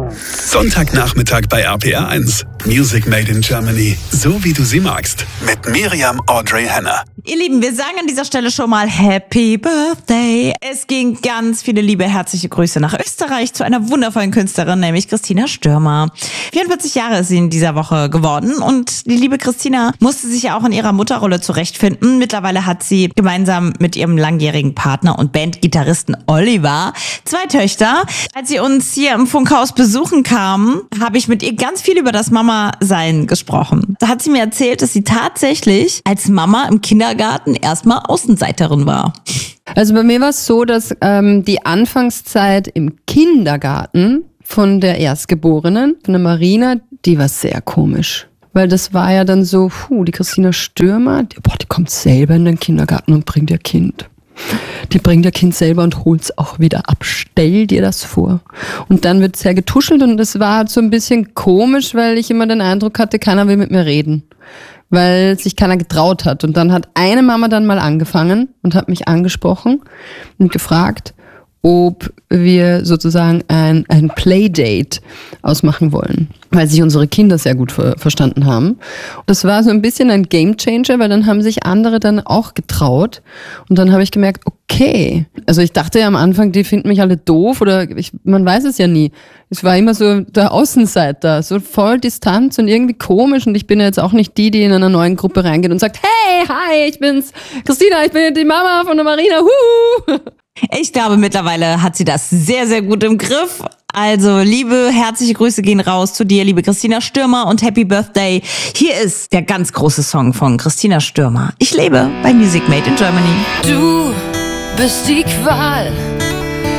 Sonntagnachmittag bei RPR1. Music Made in Germany. So wie du sie magst. Mit Miriam Audrey Henner. Ihr Lieben, wir sagen an dieser Stelle schon mal Happy Birthday. Es ging ganz viele liebe, herzliche Grüße nach Österreich zu einer wundervollen Künstlerin, nämlich Christina Stürmer. 44 Jahre ist sie in dieser Woche geworden und die liebe Christina musste sich ja auch in ihrer Mutterrolle zurechtfinden. Mittlerweile hat sie gemeinsam mit ihrem langjährigen Partner und Bandgitarristen Oliver 2 Töchter. Als sie uns hier im Funkhaus besuchen kam, habe ich mit ihr ganz viel über das Mama-Sein gesprochen. Da hat sie mir erzählt, dass sie tatsächlich als Mama im Kindergarten erstmal Außenseiterin war. Also bei mir war es so, dass die Anfangszeit im Kindergarten von der Erstgeborenen, von der Marina, die war sehr komisch. Weil das war ja dann so, die Christina Stürmer, die kommt selber in den Kindergarten und bringt ihr Kind. Die bringt ihr Kind selber und holt es auch wieder ab. Stell dir das vor. Und dann wird sehr getuschelt und das war halt so ein bisschen komisch, weil ich immer den Eindruck hatte, keiner will mit mir reden. Weil sich keiner getraut hat. Und dann hat eine Mama dann mal angefangen und hat mich angesprochen und gefragt, ob wir sozusagen ein Playdate ausmachen wollen, weil sich unsere Kinder sehr gut verstanden haben. Das war so ein bisschen ein Gamechanger, weil dann haben sich andere dann auch getraut und dann habe ich gemerkt, okay, also ich dachte ja am Anfang, die finden mich alle doof oder man weiß es ja nie. Es war immer so der Außenseiter, so voll Distanz und irgendwie komisch und ich bin ja jetzt auch nicht die in einer neuen Gruppe reingeht und sagt, hey, hi, ich bin's, Christina, ich bin die Mama von der Marina, Ich glaube, mittlerweile hat sie das sehr, sehr gut im Griff. Also, liebe, herzliche Grüße gehen raus zu dir, liebe Christina Stürmer und Happy Birthday. Hier ist der ganz große Song von Christina Stürmer. Ich lebe bei Music Made in Germany. Du bist die Qual